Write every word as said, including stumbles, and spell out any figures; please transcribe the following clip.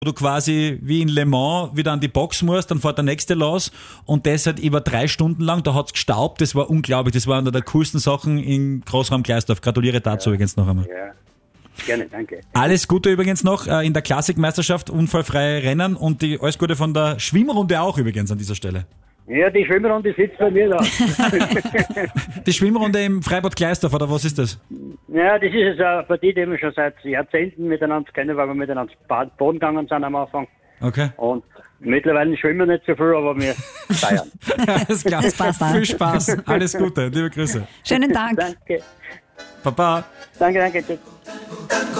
wo du quasi wie in Le Mans wieder an die Box musst, dann fährt der nächste los und das halt über drei Stunden lang, da hat's gestaubt, das war unglaublich, das war eine der coolsten Sachen im Großraum Gleisdorf. Gratuliere dazu ja. übrigens noch einmal. Ja, gerne, danke. Alles Gute übrigens noch äh, in der Klassikmeisterschaft, unfallfreie Rennen und die, alles Gute von der Schwimmrunde auch übrigens an dieser Stelle. Ja, die Schwimmrunde sitzt bei mir da. Die Schwimmrunde im Freibad Gleisdorf, oder was ist das? Ja, das ist jetzt eine Partie, die wir schon seit Jahrzehnten miteinander kennen, weil wir miteinander Boden gegangen sind am Anfang. Okay. Und mittlerweile schwimmen wir nicht so viel, aber wir feiern. Alles klar. Das passt auch. Viel Spaß. Alles Gute. Liebe Grüße. Schönen Dank. Danke. Baba. Danke, danke. Tschüss.